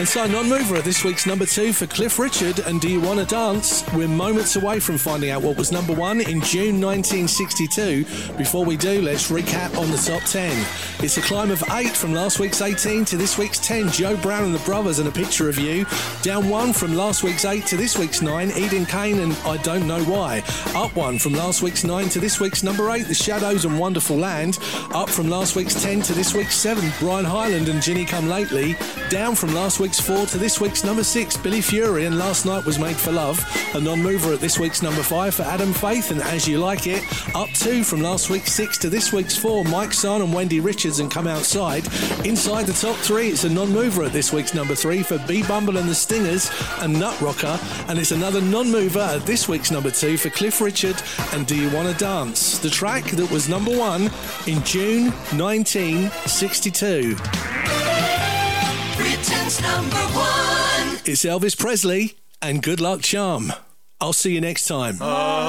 And so non-mover at this week's number 2 for Cliff Richard and Do You Want to Dance? We're moments away from finding out what was number 1 in June 1962. Before we do, let's recap on the top 10. It's a climb of 8 from last week's 18 to this week's 10. Joe Brown and the Brothers and A Picture of You. Down 1 from last week's 8 to this week's 9. Eden Kane and I Don't Know Why. Up 1 from last week's 9 to this week's number 8. The Shadows and Wonderful Land. Up from last week's 10 to this week's 7. Brian Hyland and Ginny Come Lately. Down from last week's 4 to this week's number 6. Billy Fury and Last Night Was Made for Love. A non-mover at this week's number 5 for Adam Faith and As You Like It. Up 2 from last week's 6 to this week's 4. Mike Son and Wendy Richards and Come Outside. Inside the top 3, it's a non-mover at this week's number 3 for B Bumble and the Stingers and Nut Rocker. And it's another non-mover at this week's number 2 for Cliff Richard and Do You Want to Dance? The track that was number 1 in June 1962. Britain's number 1. It's Elvis Presley and Good Luck Charm. I'll see you next time.